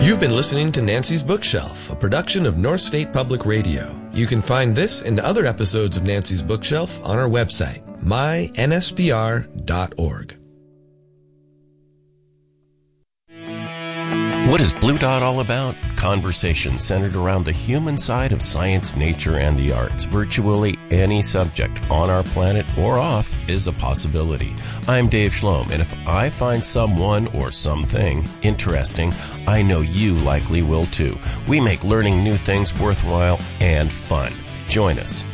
You've been listening to Nancy's Bookshelf, a production of North State Public Radio. You can find this and other episodes of Nancy's Bookshelf on our website, myNSBR.org. What is Blue Dot all about? Conversations centered around the human side of science, nature, and the arts. Virtually any subject on our planet or off is a possibility. I'm Dave Schlom, and if I find someone or something interesting, I know you likely will too. We make learning new things worthwhile and fun. Join us.